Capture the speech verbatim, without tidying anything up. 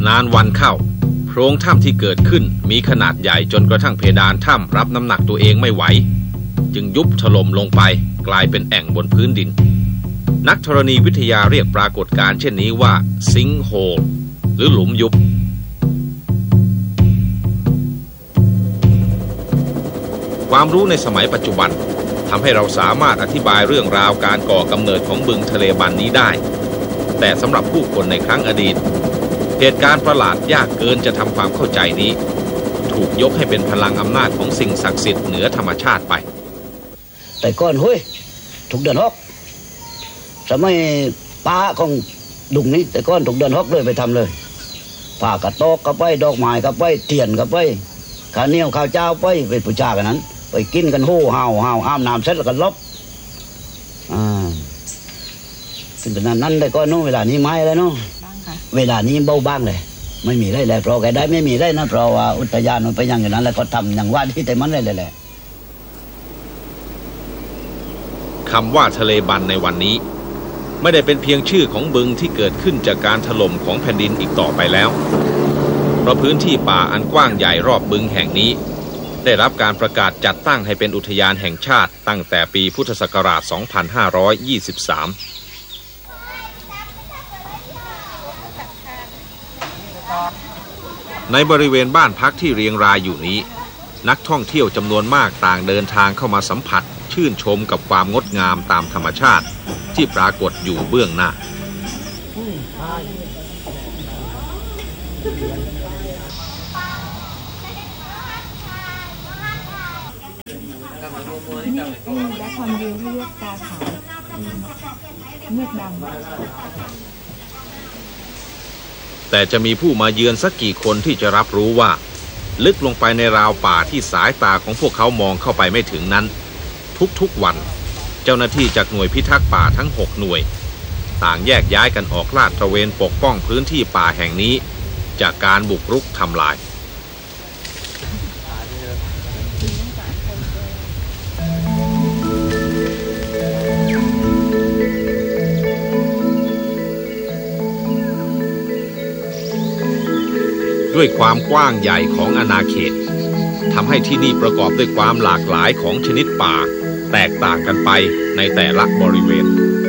นานวันเข้าโพรงถ้ำที่เกิดขึ้นมีขนาดใหญ่จนกระทั่งเพดานถ้ำรับน้ำหนักตัวเองไม่ไหวจึงยุบถล่มลงไปกลายเป็นแอ่งบนพื้นดินนักธรณีวิทยาเรียกปรากฏการณ์เช่นนี้ว่าซิงค์โฮลหรือหลุมยุบความรู้ในสมัยปัจจุบันทำให้เราสามารถอธิบายเรื่องราวการก่อกำเนิดของบึงทะเลบันนี้ได้แต่สำหรับผู้คนในครั้งอดีตเหตุการณ์ประหลาดยากเกินจะทำความเข้าใจนี้ถูกยกให้เป็นพลังอำนาจของสิ่งศักดิ์สิทธิ์เหนือธรรมชาติไปแต่ก้อนเฮ้ยถูกเดินฮอกสมัยป้าของดุงนี้แต่ก้อนถูกเดินฮอกเลยไปทำเลยผ่ากระโตกกับไปดอกไม้กับไปเทียนกับไปข้าวเหนียวข้าวเจ้าไปไปปูชากันนั้นไปกินกันโห่ห่าวห่าวอ้ามน้ำเสร็จแล้วก็ลบอ่าถึงขนาดนั้นแต่ก้อนนู้นเวลานี้ไม่แล้วเนาะเวลานี้เบาบ้างเลยไม่มีไรเลยเพราะแกได้ไม่มีไรนะเพราะว่าอุทยานมันไปอย่างอย่างนั้นแล้วก็ทำอย่างว่าที่แต่มันเลยเลยแหละคำว่าทะเลบันในวันนี้ไม่ได้เป็นเพียงชื่อของบึงที่เกิดขึ้นจากการถล่มของแผ่นดินอีกต่อไปแล้วเพราะพื้นที่ป่าอันกว้างใหญ่รอบบึงแห่งนี้ได้รับการประกาศจัดตั้งให้เป็นอุทยานแห่งชาติตั้งแต่ปีพุทธศักราช สองพันห้าร้อยยี่สิบสาม ในบริเวณบ้านพักที่เรียงรายอยู่นี้นักท่องเที่ยวจำนวนมากต่างเดินทางเข้ามาสัมผัสชื่นชมกับความงดงามตามธรรมชาติที่ปรากฏอยู่เบื้องหน้านี่เออและความวิวที่เลือกตาขาวเมือกดำแต่จะมีผู้มาเยือนสักกี่คนที่จะรับรู้ว่าลึกลงไปในราวป่าที่สายตาของพวกเขามองเข้าไปไม่ถึงนั้นทุกๆวันเจ้าหน้าที่จากหน่วยพิทักษ์ป่าทั้งหกหน่วยต่างแยกย้ายกันออกลาดตระเวนปกป้องพื้นที่ป่าแห่งนี้จากการบุกรุกทำลายด้วยความกว้างใหญ่ของอาณาเขตทำให้ที่นี่ประกอบด้วยความหลากหลายของชนิดป่าแตกต่างกันไปในแต่ละบริเวณ